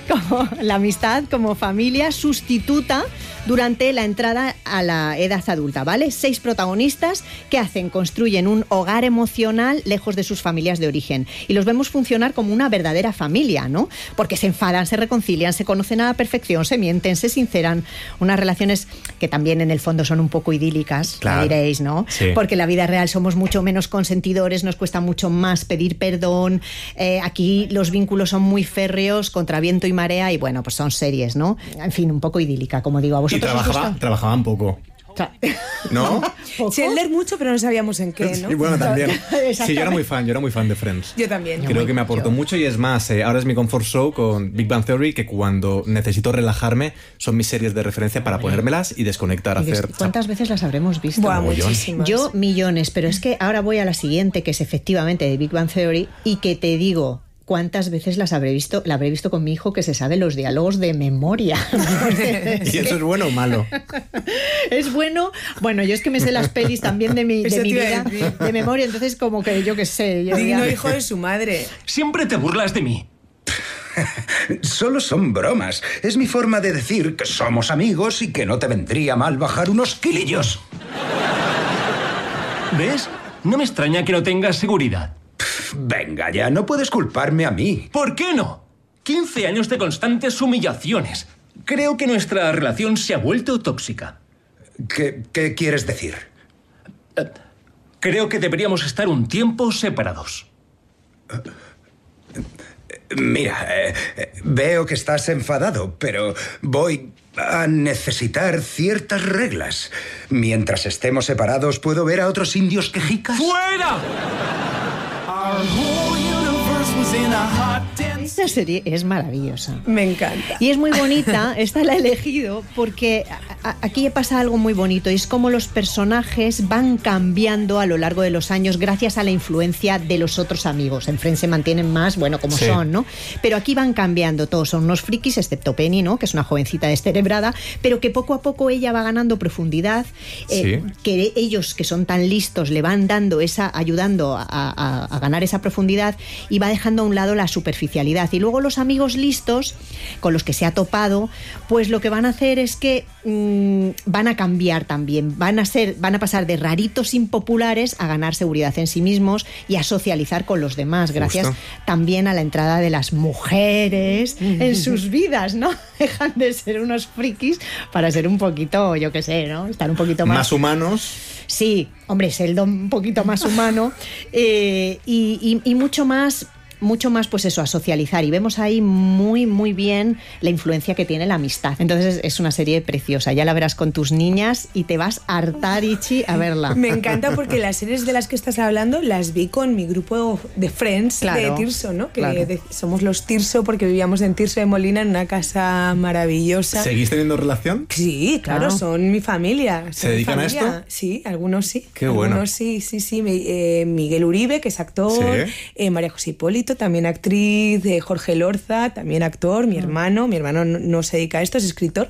como la amistad como familia sustituta durante la entrada a la edad adulta, ¿vale? 6 protagonistas que construyen un hogar emocional lejos de sus familias de origen. Y los vemos funcionar como una verdadera familia, ¿no? Porque se enfadan, se reconcilian, se conocen a la perfección, se mienten, se sinceran. Unas relaciones que también en el fondo son un poco idílicas, claro, diréis, ¿no? Sí. Porque en la vida real somos mucho menos consentidores, nos cuesta mucho más pedir perdón. Aquí los vínculos son muy férreos, contra viento y marea, y bueno, pues son series, ¿no? En fin, un poco idílica, como digo. ¿A vosotros y trabajaban poco. ¿No? Chandler mucho, pero no sabíamos en qué, ¿no? Y bueno, también. Sí, yo era muy fan de Friends. Yo también. Creo que me aportó mucho y es más, ahora es mi comfort show con Big Bang Theory, que cuando necesito relajarme son mis series de referencia para ponérmelas y desconectar. ¿Cuántas veces las habremos visto? Buah, muchísimas. Yo millones, pero es que ahora voy a la siguiente, que es efectivamente de Big Bang Theory, y que te digo... ¿Cuántas veces las habré visto? La habré visto con mi hijo, que se sabe los diálogos de memoria. ¿Y eso es bueno o malo? Es bueno. Bueno, yo es que me sé las pelis también de mi vida de memoria, entonces como que yo qué sé. Digno hijo de su madre. Siempre te burlas de mí. Solo son bromas. Es mi forma de decir que somos amigos y que no te vendría mal bajar unos kilillos. ¿Ves? No me extraña que no tengas seguridad. Venga ya, no puedes culparme a mí. ¿Por qué no? 15 años de constantes humillaciones. Creo que nuestra relación se ha vuelto tóxica. ¿Qué quieres decir? Creo que deberíamos estar un tiempo separados. Mira, veo que estás enfadado, pero voy a necesitar ciertas reglas. Mientras estemos separados, ¿puedo ver a otros indios quejicas? ¡Fuera! Esta serie es maravillosa. Me encanta. Y es muy bonita, esta la he elegido porque aquí pasa algo muy bonito, y es como los personajes van cambiando a lo largo de los años gracias a la influencia de los otros amigos. En Friends se mantienen más, bueno, como son, ¿no? Pero aquí van cambiando, todos son unos frikis, excepto Penny, ¿no? Que es una jovencita descerebrada, pero que poco a poco ella va ganando profundidad, que ellos, que son tan listos, le van dando ayudando a ganar esa profundidad, y va dejando a un lado la superficialidad. Y luego los amigos listos con los que se ha topado, pues lo que van a hacer es que van a cambiar también, van a pasar de raritos impopulares a ganar seguridad en sí mismos y a socializar con los demás, gracias también a la entrada de las mujeres en sus vidas, ¿no? Dejan de ser unos frikis para ser un poquito, yo qué sé, ¿no? Estar un poquito más humanos. Sí, hombre, Sheldon un poquito más humano, y mucho más, pues eso, a socializar, y vemos ahí muy, muy bien la influencia que tiene la amistad. Entonces es una serie preciosa, ya la verás con tus niñas y te vas a hartar, Ichi, a verla. Me encanta porque las series de las que estás hablando las vi con mi grupo de Friends, de Tirso, ¿no? Que somos los Tirso porque vivíamos en Tirso de Molina, en una casa maravillosa. ¿Seguís teniendo relación? Sí, claro, son mi familia. ¿Se dedican a esto? Sí, algunos sí. Qué bueno. Algunos sí. Miguel Uribe, que es actor, María José Hipólito, también actriz, Jorge Lorza, también actor, mi hermano no se dedica a esto, es escritor.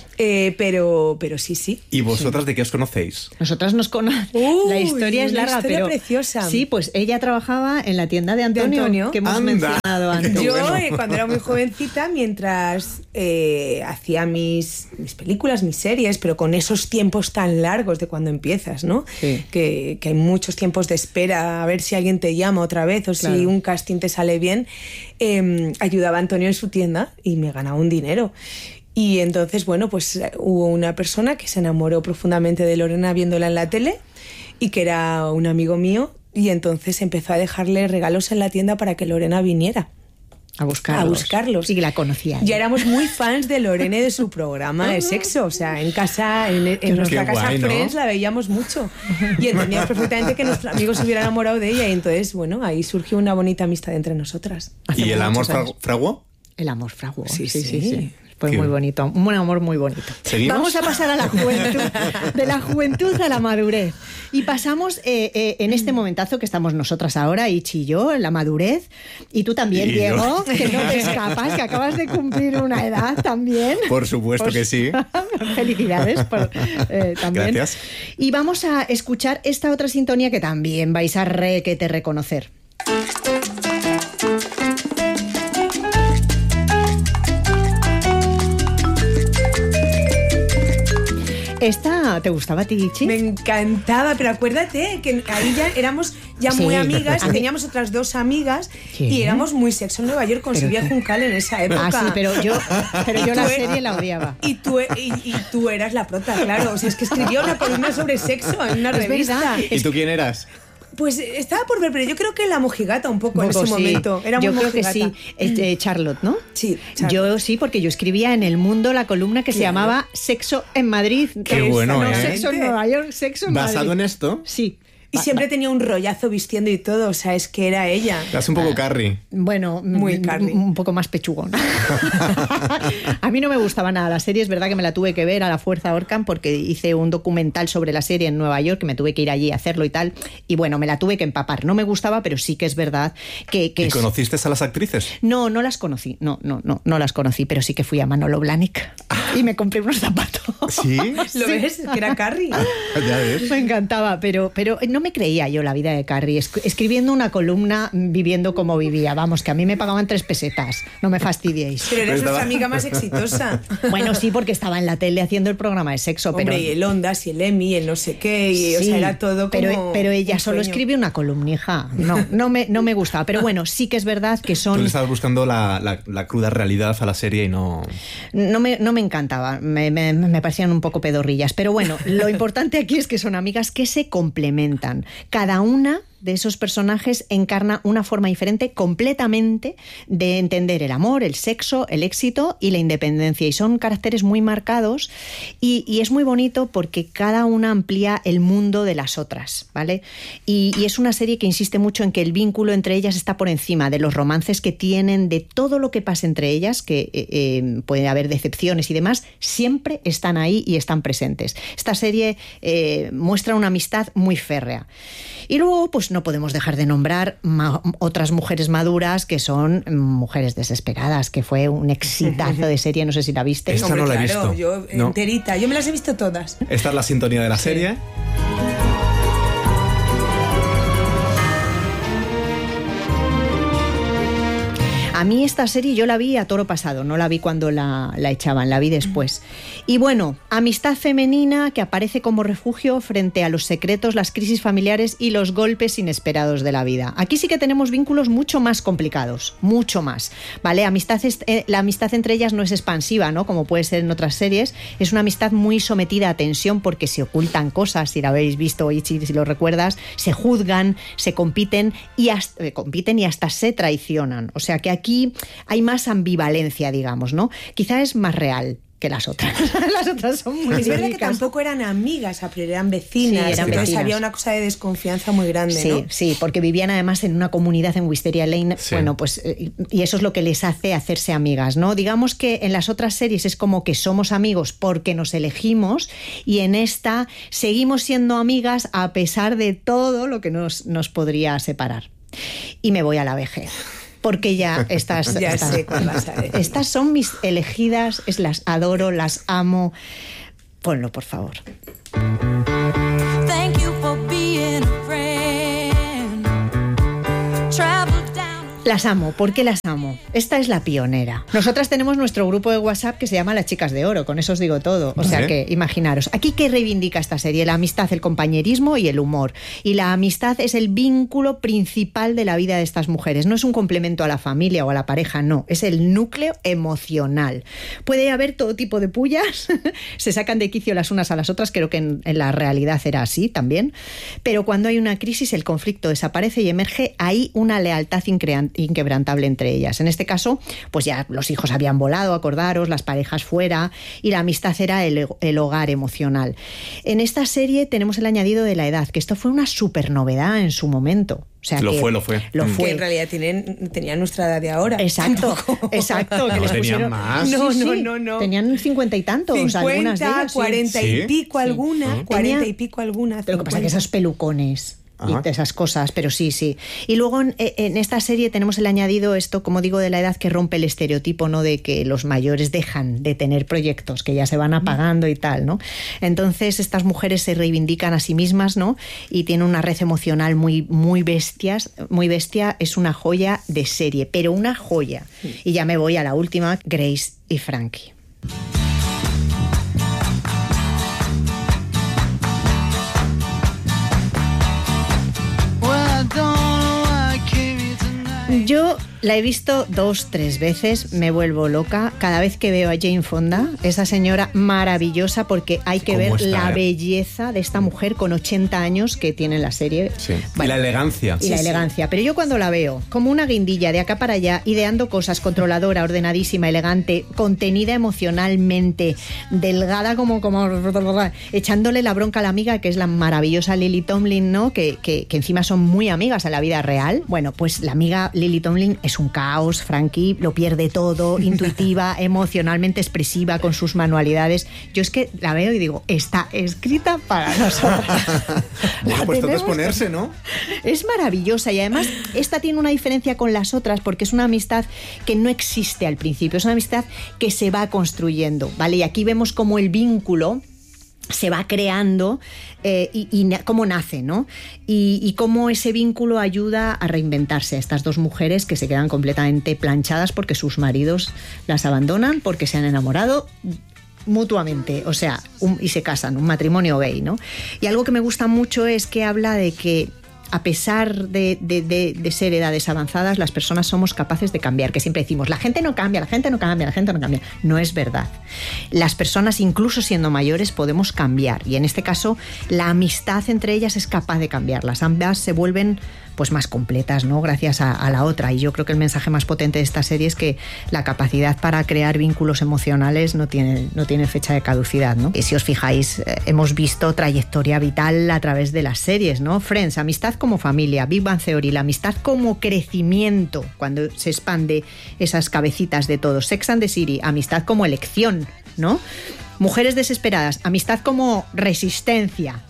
Pero sí. ¿Y vosotras de qué os conocéis? Nosotras nos conocemos. La historia es larga, pero preciosa. Sí, pues ella trabajaba en la tienda de Antonio. Que hemos mencionado antes. Yo, cuando era muy jovencita, mientras hacía mis películas, mis series, pero con esos tiempos tan largos de cuando empiezas, ¿no? Sí. Que hay muchos tiempos de espera, a ver si alguien te llama otra vez o si un casting te sale bien. Ayudaba a Antonio en su tienda y me ganaba un dinero. Y entonces, bueno, pues hubo una persona que se enamoró profundamente de Lorena viéndola en la tele, y que era un amigo mío, y entonces empezó a dejarle regalos en la tienda para que Lorena viniera a buscarlos. Y la conocía. Ya éramos muy fans de Lorena y de su programa de sexo. O sea, en casa, en nuestra casa Friends, la veíamos mucho. Y entendíamos perfectamente que nuestro amigo se hubiera enamorado de ella. Y entonces, bueno, ahí surgió una bonita amistad entre nosotras. ¿Y el amor fraguó? El amor fraguó. Sí. Pues muy bonito, un buen amor muy bonito. ¿Seguimos? Vamos a pasar a la juventud, de la juventud a la madurez. Y pasamos en este momentazo que estamos nosotras ahora, Ichi y yo, en la madurez. Y tú también, ¿Y Diego, yo? que no te escapas, que acabas de cumplir una edad también. Por supuesto que sí. Felicidades también. Gracias. Y vamos a escuchar esta otra sintonía que también vais a reconocer. ¿Esta te gustaba a ti, Chi? Me encantaba, pero acuérdate que ahí ya éramos muy amigas, teníamos otras 2 amigas y éramos muy Sexo en Nueva York con Silvia Juncal en esa época. Ah, sí, pero yo la serie la odiaba. Y tú eras la prota, claro. O sea, es que escribía una columna sobre sexo en una revista. ¿Y tú quién eras? Pues estaba por ver, pero yo creo que la mojigata un poco en ese momento. Era yo muy creo mojigata. que sí. Charlotte, ¿no? Sí, Charlotte. Yo sí, porque yo escribía en El Mundo la columna que se llamaba Sexo en Madrid. Qué bueno, no, Sexo en Nueva York, Sexo en Madrid. ¿Basado en esto? Sí. Y siempre tenía un rollazo vistiendo y todo, o sea, es que era ella. Es un poco Carrie. Bueno, muy Carrie. Un poco más pechugón. A mí no me gustaba nada la serie, es verdad que me la tuve que ver a la fuerza Orcan porque hice un documental sobre la serie en Nueva York, que me tuve que ir allí a hacerlo y tal, y bueno, me la tuve que empapar. No me gustaba, pero sí que es verdad que ¿Y conociste a las actrices? No las conocí, no las conocí, pero sí que fui a Manolo Blahnik y me compré unos zapatos. ¿Sí? ¿Lo ves? Que era Carrie. Ya ves. Me encantaba, pero no me creía yo la vida de Carrie, escribiendo una columna, viviendo como vivía. Vamos, que a mí me pagaban 3 pesetas, no me fastidiéis. Pero eres nuestra amiga más exitosa. Bueno, sí, porque estaba en la tele haciendo el programa de sexo. Hombre, pero... y el Ondas y el Emmy, el no sé qué, y, sí, o sea, era todo como... Pero ella un solo sueño. escribe una columnija. No me gustaba. Pero bueno, sí que es verdad que son... Tú le estabas buscando la cruda realidad a la serie y no... No me encantaba, me parecían un poco pedorrillas. Pero bueno, lo importante aquí es que son amigas que se complementan. Cada una de esos personajes encarna una forma diferente completamente de entender el amor, el sexo, el éxito y la independencia. Y son caracteres muy marcados y es muy bonito porque cada una amplía el mundo de las otras, ¿vale? Y es una serie que insiste mucho en que el vínculo entre ellas está por encima de los romances que tienen, de todo lo que pasa entre ellas, que puede haber decepciones y demás, siempre están ahí y están presentes. Esta serie muestra una amistad muy férrea. Y luego, pues no podemos dejar de nombrar otras mujeres maduras que son Mujeres desesperadas, que fue un exitazo de serie, no sé si la viste. Esta no la he visto. Yo No. enterita, yo me las he visto todas. Esta es la sintonía de la serie. A mí esta serie yo la vi a toro pasado, no la vi cuando la echaban, la vi después. Y bueno, amistad femenina que aparece como refugio frente a los secretos, las crisis familiares y los golpes inesperados de la vida. Aquí sí que tenemos vínculos mucho más complicados, mucho más, ¿vale? La amistad entre ellas no es expansiva, ¿no? Como puede ser en otras series, es una amistad muy sometida a tensión porque se ocultan cosas, si la habéis visto, Ichi, si lo recuerdas, se juzgan, se compiten y hasta se traicionan. O sea que aquí hay más ambivalencia, digamos, ¿no? Quizá es más real que las otras. Las otras son muy Es verdad que idílicas. tampoco eran amigas, a priori eran vecinas. Sí, eran entonces vecinas. había una cosa de desconfianza muy grande, Sí, ¿no? sí, porque vivían además en una comunidad en Wisteria Lane, Sí. bueno, pues y eso es lo que les hace hacerse amigas, ¿no? Digamos que en las otras series es como que somos amigos porque nos elegimos y en esta seguimos siendo amigas a pesar de todo lo que nos podría separar. Y me voy a la vejez. Porque ya estas... Ya sé cuál vas a decir. Estas son mis elegidas, las adoro, las amo. Ponlo, por favor. Thank you for being a friend. Travel down. Las amo. ¿Por qué las amo? Esta es la pionera. Nosotras tenemos nuestro grupo de WhatsApp que se llama Las Chicas de Oro, con eso os digo todo. O sea que imaginaros. Aquí, ¿qué reivindica esta serie? La amistad, el compañerismo y el humor. Y la amistad es el vínculo principal de la vida de estas mujeres. No es un complemento a la familia o a la pareja, no. Es el núcleo emocional. Puede haber todo tipo de pullas, se sacan de quicio las unas a las otras, creo que en la realidad era así también. Pero cuando hay una crisis, el conflicto desaparece y emerge ahí una lealtad inquebrantable entre ellas. En este caso, pues ya los hijos habían volado, acordaros, las parejas fuera, y la amistad era el hogar emocional. En esta serie tenemos el añadido de la edad, que esto fue una súper novedad en su momento. O sea, Lo que fue. Lo Que fue. en realidad tenían nuestra edad de ahora. Exacto, exacto. Que No, les tenían pusieron... más. No. Tenían 50 y tantos, 50, algunas de ellas. Sí. 40 Sí. y pico alguna, 40 y pico alguna. Pero lo que pasa es que 50. esos pelucones y Ajá. esas cosas, pero sí. Y luego en esta serie tenemos el añadido esto, como digo, de la edad que rompe el estereotipo, ¿no? De que los mayores dejan de tener proyectos, que ya se van apagando y tal, ¿no? Entonces estas mujeres se reivindican a sí mismas, ¿no? Y tienen una red emocional muy bestia. Es una joya de serie, pero una joya. Y ya me voy a la última, Grace y Frankie. La he visto 2-3 veces, me vuelvo loca. Cada vez que veo a Jane Fonda, esa señora maravillosa, porque hay que ver está, la belleza de esta mujer con 80 años que tiene en la serie. Sí. Bueno, y la elegancia. y la elegancia. Pero yo cuando la veo como una guindilla de acá para allá, ideando cosas, controladora, ordenadísima, elegante, contenida emocionalmente, delgada como echándole la bronca a la amiga, que es la maravillosa Lily Tomlin, ¿no? Que encima son muy amigas en la vida real. Bueno, pues la amiga Lily Tomlin es un caos, Frankie lo pierde todo, intuitiva, emocionalmente expresiva con sus manualidades. Yo es que la veo y digo, está escrita para nosotras. Bueno, pues todo es ponerse, ¿no? Es maravillosa y además esta tiene una diferencia con las otras porque es una amistad que no existe al principio, es una amistad que se va construyendo, ¿vale? Y aquí vemos cómo el vínculo se va creando y cómo nace, ¿no? Y cómo ese vínculo ayuda a reinventarse a estas dos mujeres que se quedan completamente planchadas porque sus maridos las abandonan, porque se han enamorado mutuamente, o sea, y se casan, un matrimonio gay, ¿no? Y algo que me gusta mucho es que habla de que a pesar de ser edades avanzadas, las personas somos capaces de cambiar, que siempre decimos, la gente no cambia, la gente no cambia, la gente no cambia. No es verdad. Las personas, incluso siendo mayores, podemos cambiar. Y en este caso, la amistad entre ellas es capaz de cambiarlas. Ambas se vuelven pues más completas, ¿no? Gracias a la otra. Y yo creo que el mensaje más potente de esta serie es que la capacidad para crear vínculos emocionales no tiene fecha de caducidad, ¿no? Y si os fijáis, hemos visto trayectoria vital a través de las series, ¿no? Friends, amistad como familia, Big Bang Theory, la amistad como crecimiento, cuando se expande esas cabecitas de todos. Sex and the City, amistad como elección, ¿no? Mujeres desesperadas, amistad como resistencia.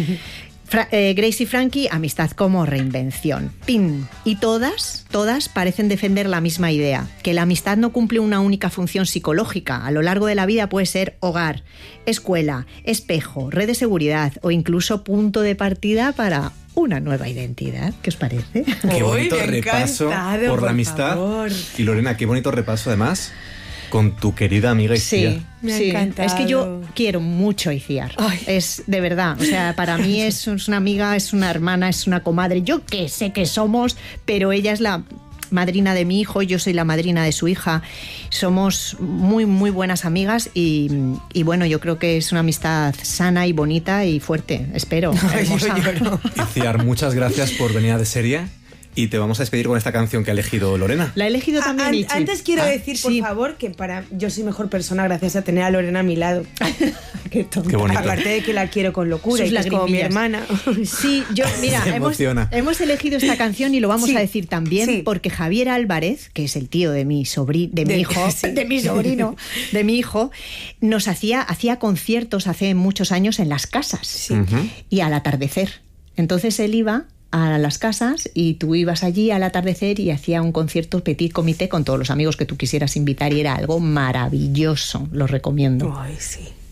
Grace y Frankie, amistad como reinvención. ¡Pin! Y todas parecen defender la misma idea, que la amistad no cumple una única función psicológica. A lo largo de la vida puede ser hogar, escuela, espejo, red de seguridad o incluso punto de partida para una nueva identidad. ¿Qué os parece? Qué bonito repaso por la amistad. Favor. Y Lorena, qué bonito repaso además con tu querida amiga Iciar. Sí, Me ha sí. encantado. Es que yo quiero mucho a Iciar. Ay. Es de verdad. O sea, para mí es una amiga, es una hermana, es una comadre. Yo qué sé que somos, pero ella es la madrina de mi hijo, yo soy la madrina de su hija. Somos muy, muy buenas amigas y bueno, yo creo que es una amistad sana y bonita y fuerte. Espero. Hermosa. Iciar, muchas gracias por venir a De Serie. Y te vamos a despedir con esta canción que ha elegido Lorena. La he elegido también Michi. Antes quiero decir, por sí. favor, que yo soy mejor persona gracias a tener a Lorena a mi lado. Qué tonta. Qué bonito. Aparte de que la quiero con locura Sus y que es como mi lagrimillas. hermana. Sí, yo, mira, Se emociona. hemos elegido esta canción y lo vamos Sí, a decir también sí. porque Javier Álvarez, que es el tío de mi hijo, sí. de mi sobrino, de mi hijo, nos hacía conciertos hace muchos años en las casas y al atardecer. Entonces él iba a las casas y tú ibas allí al atardecer y hacía un concierto petit comité con todos los amigos que tú quisieras invitar y era algo maravilloso, lo recomiendo. Ay, sí.